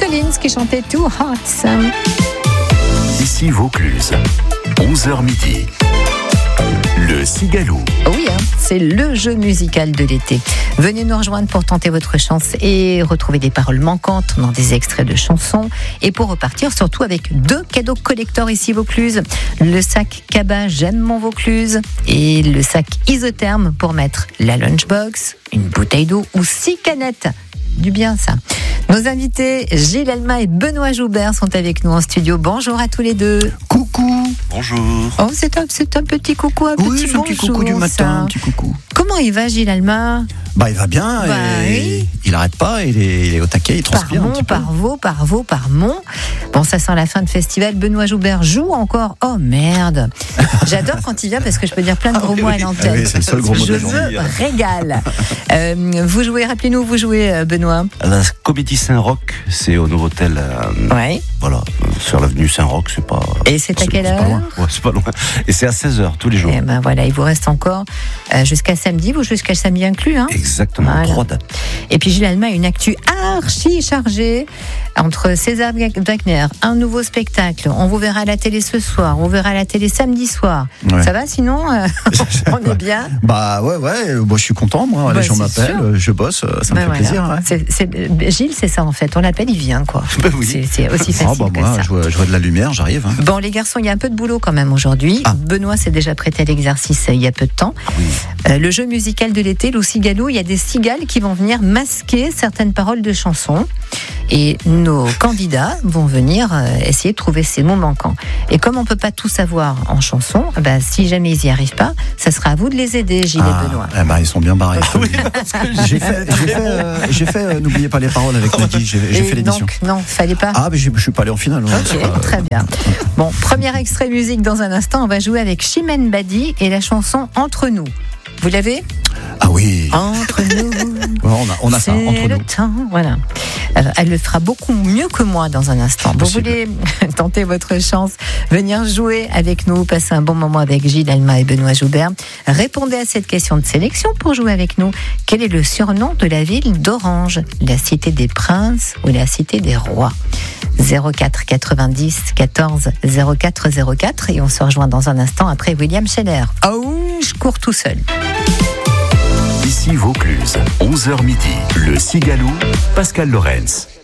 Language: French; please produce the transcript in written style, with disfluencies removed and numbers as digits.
Collins qui chantait Two Hearts. Ici Vaucluse, 11h midi. Le Cigaloux. Oui, c'est le jeu musical de l'été. Venez nous rejoindre pour tenter votre chance et retrouver des paroles manquantes dans des extraits de chansons. Et pour repartir, surtout avec 2 cadeaux collector ici Vaucluse. Le sac Kaba J'aime mon Vaucluse et le sac isotherme pour mettre la lunchbox, une bouteille d'eau ou 6 canettes. Du bien ça. Nos invités Gilles Alma et Benoît Joubert sont avec nous en studio. Bonjour à tous les deux. Coucou. Bonjour. Oh, c'est un petit coucou, un Oui, petit c'est un petit bonjour, coucou du matin, ça. un petit coucou. Comment il va Gilles Alma? Bah, il va bien, Bah, et oui. il arrête pas, il est au taquet, il transpire un petit peu. Par Vaux. Bon, ça sent la fin de festival. Benoît Joubert joue encore. Oh merde. J'adore quand il vient parce que je peux dire plein de gros mots à l'antenne. Ah oui, c'est le seul gros mot de Je la journée. me régale. Vous jouez, rappelez-nous, Benoît. La Comédie Saint-Roch, c'est au Novotel, Ouais. voilà, sur l'avenue Saint-Roch, c'est pas... Et c'est à quelle pas heure? loin. Ouais, c'est pas loin. Et c'est à 16h tous les jours. Eh ben voilà, il vous reste encore jusqu'à samedi, ou jusqu'à samedi inclus, hein. Exactement, Voilà. 3 dates. Et puis Gilles Alma a une actu archi chargée entre César Wagner, un nouveau spectacle. On vous verra à la télé ce soir, on vous verra à la télé samedi soir. Ouais. Ça va sinon on est bien. Bah ouais, moi je suis content, moi, Bah, les gens c'est m'appellent, sûr. je bosse, ça me Ben fait voilà. plaisir. Ouais. Gilles, c'est ça en fait. On l'appelle, il vient quoi. Ben oui. C'est aussi facile Ah bah que moi, ça. je vois de la lumière, j'arrive. Hein. Bon les garçons, il y a un peu de boulot quand même aujourd'hui. Ah. Benoît s'est déjà prêté à l'exercice il y a peu de temps. Le jeu musical de l'été, le Cigaloux, il y a des cigales qui vont venir masquer certaines paroles de chansons. Et nos candidats vont venir essayer de trouver ces mots manquants. Et comme on ne peut pas tout savoir en chanson, bah, si jamais ils n'y arrivent pas, ça sera à vous de les aider, Gilles et Benoît. Eh ben, ils sont bien barrés. J'ai fait n'oubliez pas les paroles avec Nagui, j'ai Et fait l'édition. donc, non, fallait pas. Ah, mais je suis pas allé en finale. Ouais, c'est pas- Ok, très bien. Bon, premier extrait musique dans un instant. On va jouer avec Chimène Badi et la chanson Entre nous. Vous l'avez? Ah oui, Entre nous. ouais, on a ça, C'est entre le nous. temps. Voilà. Elle le fera beaucoup mieux que moi dans un instant. Vous Possible. voulez tenter votre chance, venir jouer avec nous, passer un bon moment avec Gilles Alma et Benoît Joubert. Répondez à cette question de sélection pour jouer avec nous. Quel est le surnom de la ville d'Orange? La cité des princes ou la cité des rois? 04 90 14 04 04 et on se rejoint dans un instant après William Scheller. Oh, je cours tout seul. Ici Vaucluse, 11h midi. Le Cigaloux, Pascal Lorenz.